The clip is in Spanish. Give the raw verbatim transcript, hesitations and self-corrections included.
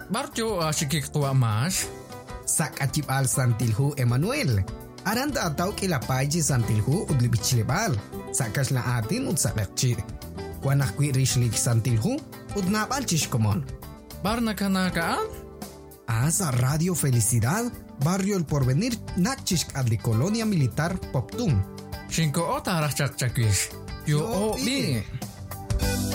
Barjo asikik tua mas. Sak achip al Santilhu Emmanuel. Aranda ataw kila paji Santilhu udlibichilebal. Sakas la atin ud sakakchi. Wanak kwi rishlik Santilhu ud napal chishkomon. Barna kanakaan? Asa Radio Felicidad, Barrio El Porvenir, Nakchishk adli Colonia Militar Poptum. Shinko ota rachak chakwish. Yo o bi.